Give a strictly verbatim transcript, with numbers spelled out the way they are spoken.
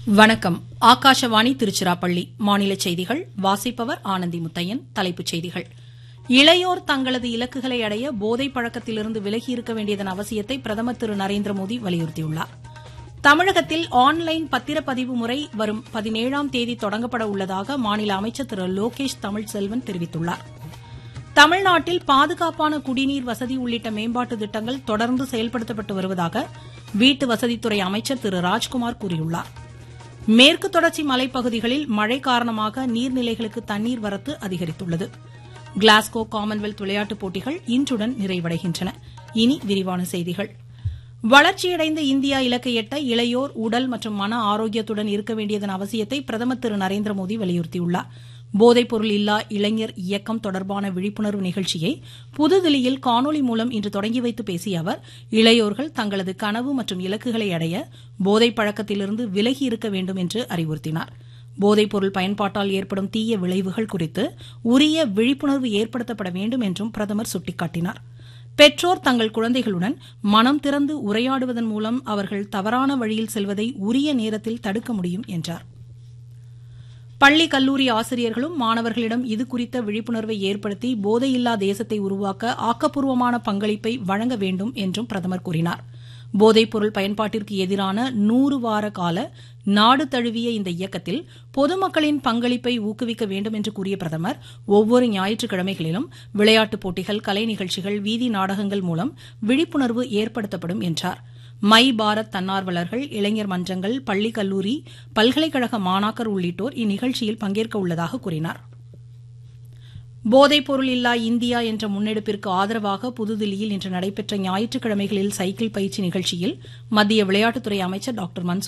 வணக்கம். ஆகாஷவாணி திருச்சிராப்பள்ளி. மாநில செய்திகள் வாசிப்பவர் ஆனந்தி முத்தையன். தலைப்புச் செய்திகள். இளையோர் தங்களது இலக்குகளை அடைய போதைப் பழக்கத்திலிருந்து விலகியிருக்க வேண்டியதன் அவசியத்தை பிரதமர் திரு நரேந்திரமோடி வலியுறுத்தியுள்ளார். தமிழகத்தில் ஆன்லைன் பத்திரப்பதிவு முறை வரும் பதினேழாம் தேதி தொடங்கப்பட உள்ளதாக மாநில அமைச்சர் திரு லோகேஷ் தமிழ்செல்வன் தெரிவித்துள்ளார். தமிழ்நாட்டில் பாதுகாப்பான குடிநீர் வசதி உள்ளிட்ட மேம்பாட்டு திட்டங்கள் தொடர்ந்து செயல்படுத்தப்பட்டு வருவதாக வீட்டு வசதித்துறை அமைச்சர் திரு ராஜ்குமார் கூறியுள்ளார். மேற்கு தொடர்ச்சி மலைப்பகுதிகளில் மழை காரணமாக நீர்நிலைகளுக்கு தண்ணீர் வரத்து அதிகரித்துள்ளது. கிளாஸ்கோ காமன்வெல்த் விளையாட்டுப் போட்டிகள் இன்றுடன் நிறைவடைகின்றன. இனி விரிவான செய்திகள். வளர்ச்சியடைந்த இந்தியா இலக்கை எட்ட இளையோர் உடல் மற்றும் மன ஆரோக்கியத்துடன் இருக்க வேண்டியதன் அவசியத்தை பிரதமர் திரு நரேந்திரமோடி வலியுறுத்தியுள்ளார். போதைப்பொருள் இல்லா இளைஞர் இயக்கம் தொடர்பான விழிப்புணர்வு நிகழ்ச்சியை புதுதில்லியில் காணொலி மூலம் இன்று தொடங்கி வைத்து பேசிய அவர், இளையோர்கள் தங்களது கனவு மற்றும் இலக்குகளை அடைய போதைப் பழக்கத்திலிருந்து விலகி இருக்க வேண்டும் என்று அறிவுறுத்தினார். போதைப்பொருள் பயன்பாட்டால் ஏற்படும் தீய விளைவுகள் குறித்து உரிய விழிப்புணர்வு ஏற்படுத்தப்பட வேண்டும் என்றும் பிரதமர் சுட்டிக்காட்டினார். பெற்றோர் தங்கள் குழந்தைகளுடன் மனம் திறந்து உரையாடுவதன் மூலம் அவர்கள் தவறான வழியில் செல்வதை உரிய நேரத்தில் தடுக்க முடியும் என்றார். பள்ளி கல்லூரி ஆசிரியர்களும் மாணவர்களிடம் இதுகுறித்த விழிப்புணர்வை ஏற்படுத்தி போதையில்லா தேசத்தை உருவாக்க ஆக்கப்பூர்வமான பங்களிப்பை வழங்க வேண்டும் என்றும் பிரதமர் கூறினார். போதைப்பொருள் பயன்பாட்டிற்கு எதிரான நூறு வார கால நாடு தழுவிய இந்த இயக்கத்தில் பொதுமக்களின் பங்களிப்பை ஊக்குவிக்க வேண்டும் என்று கூறிய பிரதமர், ஒவ்வொரு ஞாயிற்றுக்கிழமைகளிலும் விளையாட்டுப் போட்டிகள், கலை நிகழ்ச்சிகள், வீதி நாடகங்கள் மூலம் விழிப்புணர்வு ஏற்படுத்தப்படும் என்றார். மை பாரத் தன்னார்வலர்கள், இளைஞர் மன்றங்கள், பள்ளி கல்லூரி, பல்கலைக்கழக மாணாக்கர் உள்ளிட்டோர் இந்நிகழ்ச்சியில் பங்கேற்க உள்ளதாக கூறினார். போதைப்பொருள் இல்லா இந்தியா என்ற முன்னெடுப்பிற்கு ஆதரவாக புதுதில்லியில் இன்று நடைபெற்ற ஞாயிற்றுக்கிழமைகளில் சைக்கிள் பயிற்சி நிகழ்ச்சியில் மத்திய விளையாட்டுத்துறை அமைச்சர் டாக்டர் மன்சுக்